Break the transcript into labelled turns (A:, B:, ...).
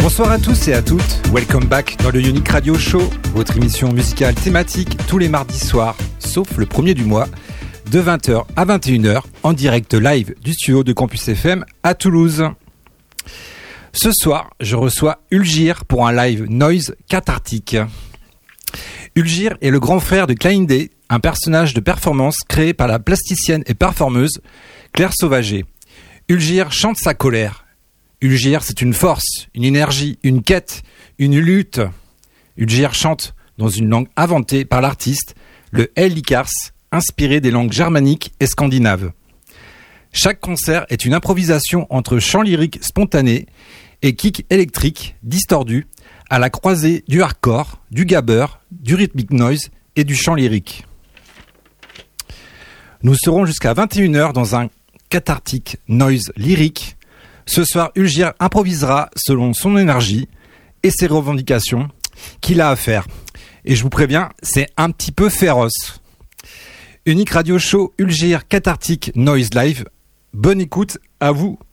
A: Bonsoir à tous et à toutes, welcome back dans le Unique Radio Show, votre émission musicale thématique tous les mardis soirs, sauf le premier du mois, de 20h à 21h, en direct live du studio de Campus FM à Toulouse. Ce soir, je reçois Ulgir pour un live noise cathartique. Ulgir est le grand frère de Klein D, un personnage de performance créé par la plasticienne et performeuse Claire Sauvager. Ulgir chante sa colère. Ulgir, c'est une force, une énergie, une quête, une lutte. Ulgir chante dans une langue inventée par l'artiste, le Hellikars, inspiré des langues germaniques et scandinaves. Chaque concert est une improvisation entre chant lyrique spontané et kick électrique distordu à la croisée du hardcore, du gabber, du rhythmic noise et du chant lyrique. Nous serons jusqu'à 21h dans un cathartique noise lyrique. Ce soir, Ulgir improvisera selon son énergie et ses revendications qu'il a à faire. Et je vous préviens, c'est un petit peu féroce. Unique Radio Show, Ulgir, cathartique, noise live. Bonne écoute à vous.